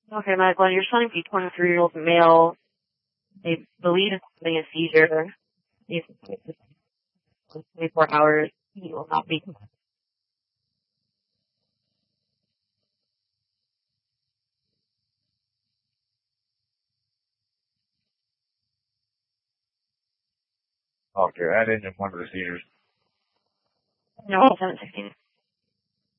Okay, Michael, your son is a 23-year-old male. They believe it's having a seizure. He's 24 hours. He will not be. Okay, that isn't one of the seizures. No, 716.